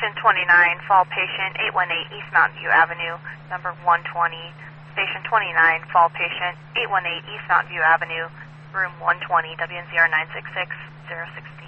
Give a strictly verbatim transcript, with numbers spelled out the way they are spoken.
Station twenty-nine, fall patient, eight one eight East Mountain View Avenue, number one twenty. Station twenty-nine, fall patient, eight one eight East Mountain View Avenue, room one twenty, W N Z R nine six six zero sixteen.